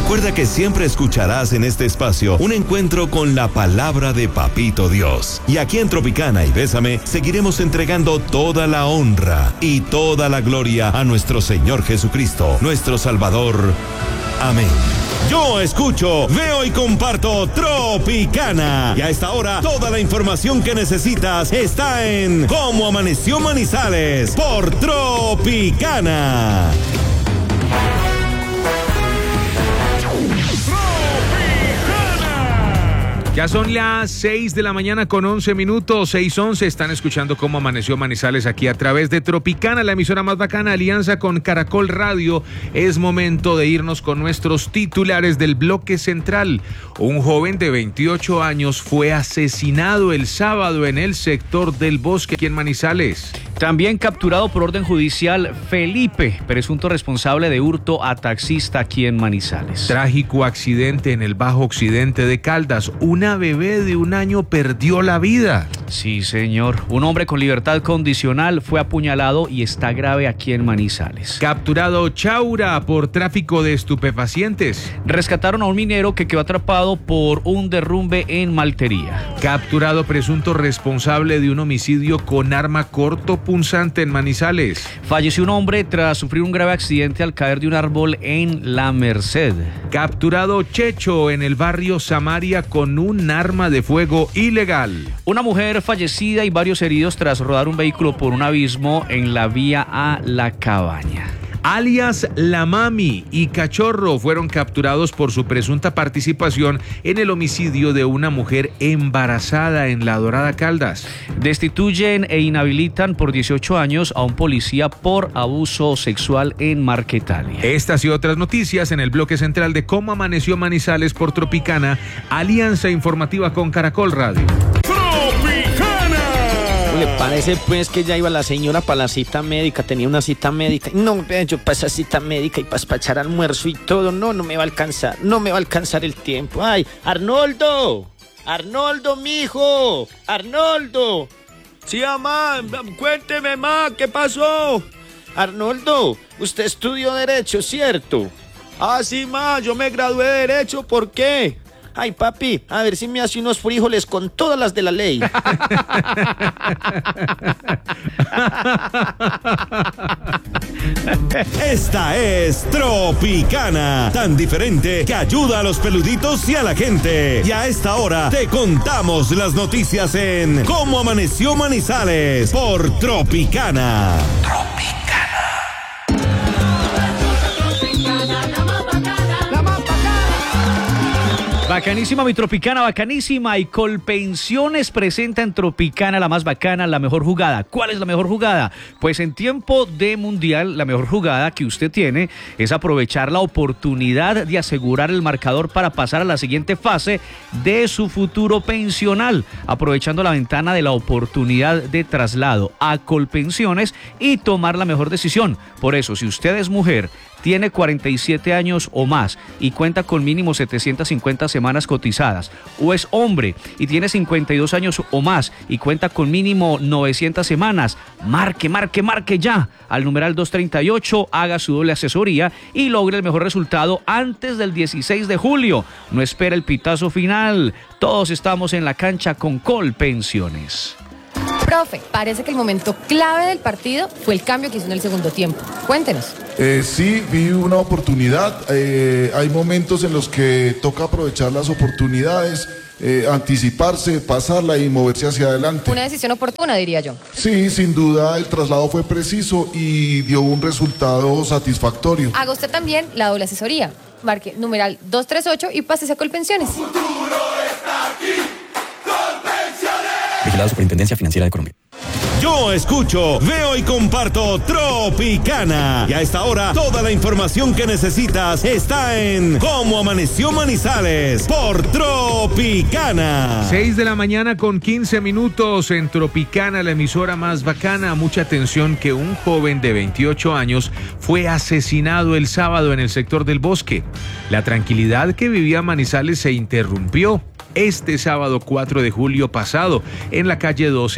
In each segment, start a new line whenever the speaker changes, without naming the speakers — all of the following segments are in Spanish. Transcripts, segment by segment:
Recuerda que siempre escucharás en este espacio un encuentro con la palabra de Papito Dios. Y aquí en Tropicana y Bésame seguiremos entregando toda la honra y toda la gloria a nuestro Señor Jesucristo, nuestro Salvador. Amén. Yo escucho, veo y comparto Tropicana. Y a esta hora, toda la información que necesitas está en Cómo Amaneció Manizales por Tropicana.
Ya son las 6 de la mañana con 11 minutos, 6:11. Están escuchando Cómo Amaneció Manizales aquí a través de Tropicana, la emisora más bacana, alianza con Caracol Radio. Es momento de irnos con nuestros titulares del bloque central. Un joven de 28 años fue asesinado el sábado en el sector del Bosque aquí en Manizales.
También capturado por orden judicial Felipe, presunto responsable de hurto a taxista aquí en Manizales.
Trágico accidente en el Bajo Occidente de Caldas. Una bebé de 1 año perdió la vida.
Sí, señor. Un hombre con libertad condicional fue apuñalado y está grave aquí en Manizales.
Capturado Chaura por tráfico de estupefacientes.
Rescataron a un minero que quedó atrapado por un derrumbe en Maltería.
Capturado presunto responsable de un homicidio con arma cortopunzante en Manizales.
Falleció un hombre tras sufrir un grave accidente al caer de un árbol en La Merced.
Capturado Checho en el barrio Samaria con un arma de fuego ilegal.
Una mujer fallecida y varios heridos tras rodar un vehículo por un abismo en la vía a La Cabaña.
Alias La Mami y Cachorro fueron capturados por su presunta participación en el homicidio de una mujer embarazada en La Dorada Caldas.
Destituyen e inhabilitan por 18 años a un policía por abuso sexual en Marquetalia.
Estas y otras noticias en el bloque central de Cómo Amaneció Manizales por Tropicana, alianza informativa con Caracol Radio.
¿Le parece pues que ya iba la señora para la cita médica? Tenía una cita médica. No, yo para esa cita médica y para despachar almuerzo y todo, no me va a alcanzar. No me va a alcanzar el tiempo. ¡Ay, Arnoldo! ¡Arnoldo, mijo! ¡Arnoldo! Sí, mamá, cuénteme, ma, ¿qué pasó? Arnoldo, usted estudió Derecho, ¿cierto? Ah, sí, ma, yo me gradué de Derecho, ¿por qué? Ay, papi, a ver si me hace unos frijoles con todas las de la ley.
Esta es Tropicana, tan diferente que ayuda a los peluditos y a la gente. Y a esta hora te contamos las noticias en Cómo Amaneció Manizales por Tropicana.
Bacanísima mi Tropicana, bacanísima. Y Colpensiones presenta en Tropicana la más bacana, la mejor jugada. ¿Cuál es la mejor jugada? Pues en tiempo de mundial, la mejor jugada que usted tiene es aprovechar la oportunidad de asegurar el marcador para pasar a la siguiente fase de su futuro pensional, aprovechando la ventana de la oportunidad de traslado a Colpensiones y tomar la mejor decisión. Por eso, si usted es mujer, tiene 47 años o más y cuenta con mínimo 750 semanas cotizadas, o es hombre y tiene 52 años o más y cuenta con mínimo 900 semanas, marque ya al numeral 238, haga su doble asesoría y logre el mejor resultado antes del 16 de julio. No espera el pitazo final, todos estamos en la cancha con Colpensiones.
Profe, parece que el momento clave del partido fue el cambio que hizo en el segundo tiempo. Cuéntenos.
Sí, vi una oportunidad. Hay momentos en los que toca aprovechar las oportunidades, anticiparse, pasarla y moverse hacia adelante.
Una decisión oportuna, diría yo.
Sí, sin duda el traslado fue preciso y dio un resultado satisfactorio.
Haga usted también la doble asesoría. Marque numeral 238 y pásese a Colpensiones.
¡El futuro está aquí! ¡Colpensiones!
Vigilado Superintendencia Financiera de Colombia.
Yo escucho, veo y comparto Tropicana. Y a esta hora, toda la información que necesitas está en Cómo Amaneció Manizales por Tropicana.
6 de la mañana con 15 minutos en Tropicana, la emisora más bacana. Mucha atención que un joven de 28 años fue asesinado el sábado en el sector del Bosque. La tranquilidad que vivía Manizales se interrumpió este sábado 4 de julio pasado en la calle 12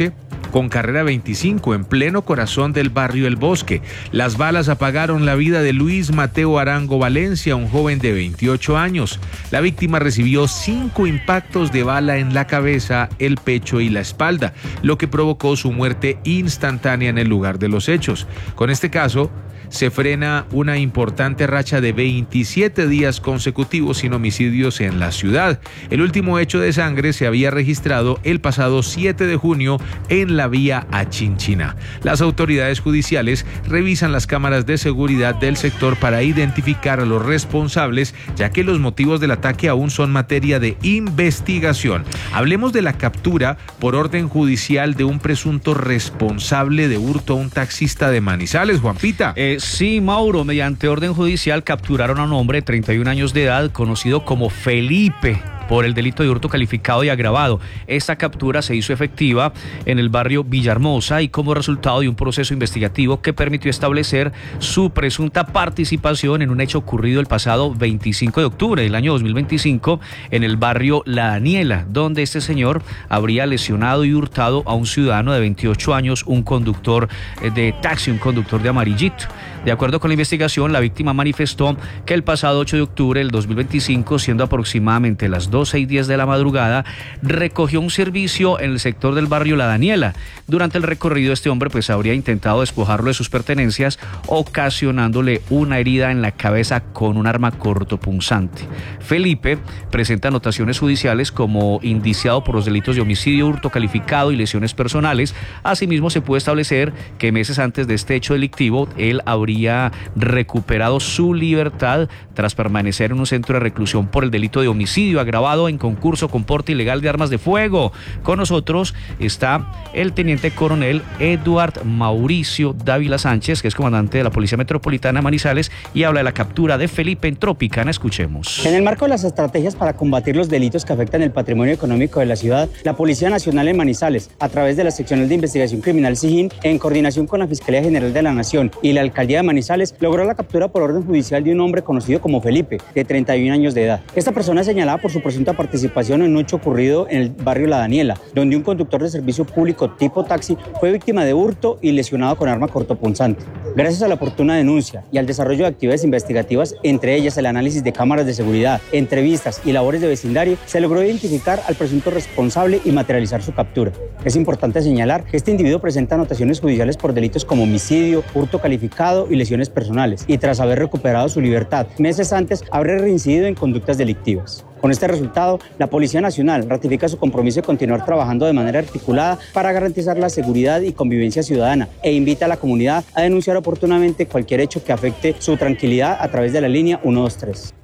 con carrera 25 en pleno corazón del barrio El Bosque. Las balas apagaron la vida de Luis Mateo Arango Valencia, un joven de 28 años. La víctima recibió 5 impactos de bala en la cabeza, el pecho y la espalda, lo que provocó su muerte instantánea en el lugar de los hechos. Con este caso, se frena una importante racha de 27 días consecutivos sin homicidios en la ciudad. El último hecho de sangre se había registrado el pasado 7 de junio en la vía a Chinchiná. Las autoridades judiciales revisan las cámaras de seguridad del sector para identificar a los responsables, ya que los motivos del ataque aún son materia de investigación. Hablemos de la captura por orden judicial de un presunto responsable de hurto a un taxista de Manizales, Juanpita.
Sí, Mauro, mediante orden judicial capturaron a un hombre de 31 años de edad conocido como Felipe por el delito de hurto calificado y agravado. Esta captura se hizo efectiva en el barrio Villahermosa y como resultado de un proceso investigativo que permitió establecer su presunta participación en un hecho ocurrido el pasado 25 de octubre del año 2025 en el barrio La Daniela, donde este señor habría lesionado y hurtado a un ciudadano de 28 años, un conductor de taxi, un conductor de amarillito. De acuerdo con la investigación, la víctima manifestó que el pasado 8 de octubre del 2025, siendo aproximadamente las 12:10 de la madrugada, recogió un servicio en el sector del barrio La Daniela. Durante el recorrido, este hombre habría intentado despojarlo de sus pertenencias, ocasionándole una herida en la cabeza con un arma cortopunzante. Felipe presenta anotaciones judiciales como indiciado por los delitos de homicidio, hurto calificado y lesiones personales. Asimismo, se puede establecer que meses antes de este hecho delictivo, él habría recuperado su libertad tras permanecer en un centro de reclusión por el delito de homicidio agravado en concurso con porte ilegal de armas de fuego. Con nosotros está el teniente coronel Eduard Mauricio Dávila Sánchez, que es comandante de la Policía Metropolitana Manizales, y habla de la captura de Felipe en Tropicana. Escuchemos.
En el marco de las estrategias para combatir los delitos que afectan el patrimonio económico de la ciudad, la Policía Nacional en Manizales, a través de la Seccional de Investigación Criminal SIGIN, en coordinación con la Fiscalía General de la Nación y la Alcaldía de Manizales, logró la captura por orden judicial de un hombre conocido como Felipe, de 31 años de edad. Esta persona es señalada por su presunta participación en un hecho ocurrido en el barrio La Daniela, donde un conductor de servicio público tipo taxi fue víctima de hurto y lesionado con arma cortopunzante. Gracias a la oportuna denuncia y al desarrollo de actividades investigativas, entre ellas el análisis de cámaras de seguridad, entrevistas y labores de vecindario, se logró identificar al presunto responsable y materializar su captura. Es importante señalar que este individuo presenta anotaciones judiciales por delitos como homicidio, hurto calificado y lesiones personales, y tras haber recuperado su libertad meses antes, habría reincidido en conductas delictivas. Con este resultado, la Policía Nacional ratifica su compromiso de continuar trabajando de manera articulada para garantizar la seguridad y convivencia ciudadana e invita a la comunidad a denunciar oportunamente cualquier hecho que afecte su tranquilidad a través de la línea 123.